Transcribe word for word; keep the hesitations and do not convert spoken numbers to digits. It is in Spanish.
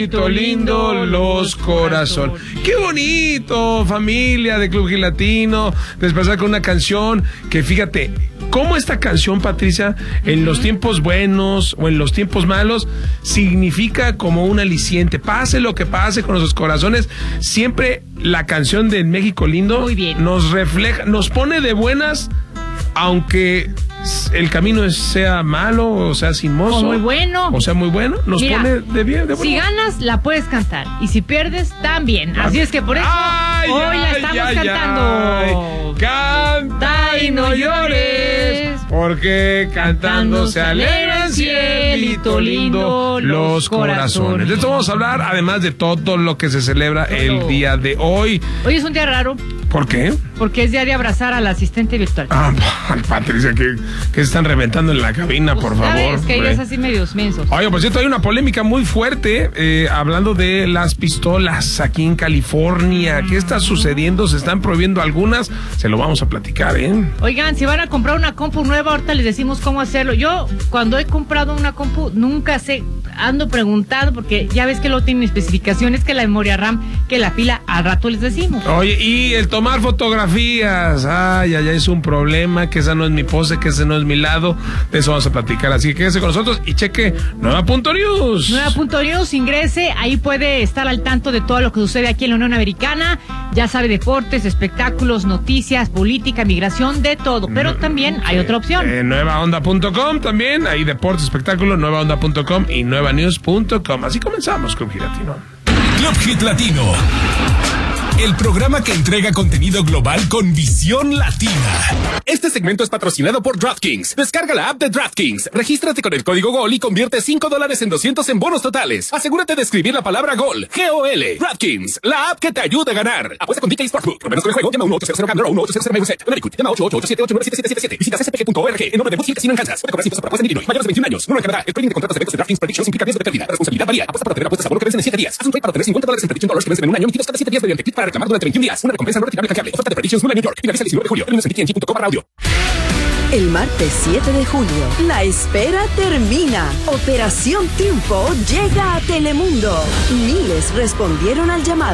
Lindo los corazones. Qué bonito, familia de Club Gilatino, desplazar con una canción que, fíjate, cómo esta canción, Patricia, en los tiempos buenos o en los tiempos malos, significa como un aliciente. Pase lo que pase con nuestros corazones, siempre la canción de México Lindo Muy bien. nos refleja, nos pone de buenas, aunque el camino sea malo o sea sinuoso, o muy bueno, o sea muy bueno, nos Mira, pone de bien, de bueno. Si ganas, la puedes cantar, y si pierdes, también. Así es que por eso ay, hoy ay, la estamos ay, cantando. Ay. Canta y no llores, porque cantando se alegran, cielito lindo, los corazones. De esto vamos a hablar, además de todo lo que se celebra todo el día de hoy. Hoy es un día raro. ¿Por qué? Porque es día de abrazar al asistente virtual. Ah, Patricia, que, que están reventando en la cabina, pues, por favor. Sabes que ellos así medios mensos. Oye, por cierto, hay una polémica muy fuerte eh, hablando de las pistolas aquí en California. ¿Qué está sucediendo? Se están prohibiendo algunas. Se lo vamos a platicar, ¿eh? Oigan, si van a comprar una compu nueva, ahorita les decimos cómo hacerlo. Yo, cuando he comprado una compu, nunca sé, ando preguntando, porque ya ves que lo tienen especificaciones, que la memoria RAM, que la pila, al rato les decimos. Oye, y el tomar fotografías, ay, ay, ay, es un problema, que esa no es mi pose, que ese no es mi lado. De eso vamos a platicar, así que quédese con nosotros y cheque Nueva Punto News. Nueva Punto News, ingrese, ahí puede estar al tanto de todo lo que sucede aquí en la Unión Americana. Ya sabe, deportes, espectáculos, noticias, política, migración, de todo. Pero también hay otra opción. Eh, nueva onda punto com también, ahí deportes, espectáculos, nueva onda punto com y nueva news punto com. Así comenzamos, Club Gilatino. Club Hit Latino, el programa que entrega contenido global con visión latina. Este segmento es patrocinado por DraftKings. Descarga la app de DraftKings, regístrate con el código GOL y convierte cinco dólares en doscientos en bonos totales. Asegúrate de escribir la palabra GOL, G O L. DraftKings, la app que te ayuda a ganar. Apuesta con D K Sportsbook. Por menos con el juego, llama uno ocho cero cero Gambler o uno ocho cero cero Mayweset. Llama ocho ocho ocho siete ocho nueve siete siete siete. Visita c s p g punto org en nombre de Boots Casino en Kansas. Puede cobrar impuestos por apuesta en Illinois. Mayores de veintiún años. Uno en Canadá. El trading de contratos de eventos de DraftKings Predictions implica riesgo de pérdida. La responsabilidad varía. Apuesta para tener apuestas a bono que vencen en siete días. Haz un trade para tener cincuenta dólares en Prediction Dollars que vencen en un año, emitidos cada siete días mediante clic para reclamar durante veintiún días. Una recompensa no retirable canjeable. Oferta de Predictions Nueva New York. Finaliza el diecinueve de julio. El lunes en t n g punto com barra audio. El martes siete de julio, la espera termina. Operación Triunfo llega a Telemundo. Miles respondieron al llamado.